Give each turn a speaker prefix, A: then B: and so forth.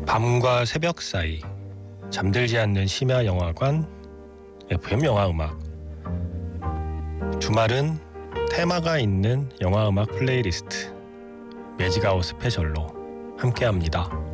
A: 밤과 새벽 사이 잠들지 않는 심야 영화관 FM 영화음악. 주말은 테마가 있는 영화음악 플레이리스트 매직아웃 스페셜로 함께합니다.